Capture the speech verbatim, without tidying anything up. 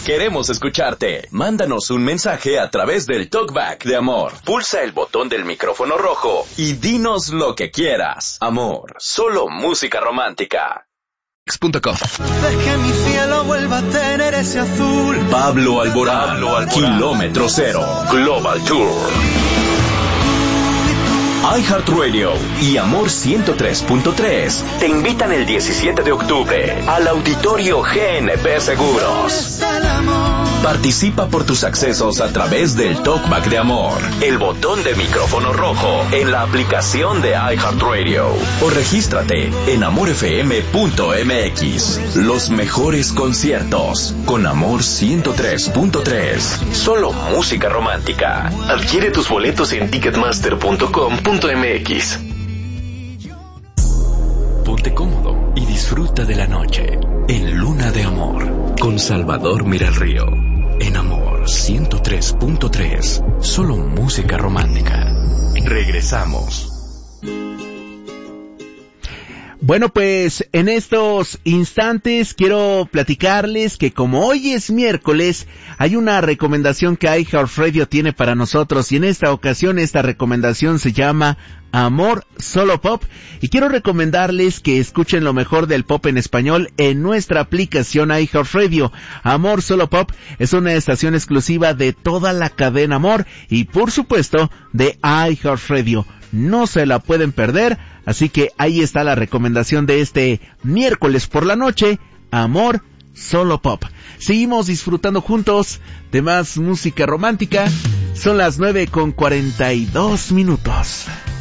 queremos escucharte. Mándanos un mensaje a través del Talkback de Amor. Pulsa el botón del micrófono rojo y dinos lo que quieras. Amor, solo música romántica. punto com. Haz que mi cielo vuelva a tener ese azul. Pablo Alborán, Pablo Alborán. Kilómetro Cero, Global Tour. iHeartRadio y Amor ciento tres punto tres te invitan el diecisiete de octubre al Auditorio G N P Seguros. Participa por tus accesos a través del Talkback de Amor, el botón de micrófono rojo en la aplicación de iHeartRadio o regístrate en amor f m punto m x. Los mejores conciertos con Amor ciento tres punto tres. Solo música romántica. Adquiere tus boletos en ticketmaster punto com punto m x. Ponte cómodo y disfruta de la noche en Luna de Amor con Salvador Miralrío. En Amor ciento tres punto tres, solo música romántica. Regresamos. Bueno, pues en estos instantes quiero platicarles que como hoy es miércoles, hay una recomendación que iHeartRadio tiene para nosotros y en esta ocasión esta recomendación se llama Amor Solo Pop y quiero recomendarles que escuchen lo mejor del pop en español en nuestra aplicación iHeartRadio. Amor Solo Pop es una estación exclusiva de toda la cadena Amor y por supuesto de iHeartRadio. No se la pueden perder, así que ahí está la recomendación de este miércoles por la noche, Amor Solo Pop. Seguimos disfrutando juntos de más música romántica. Son las nueve con cuarenta y dos minutos.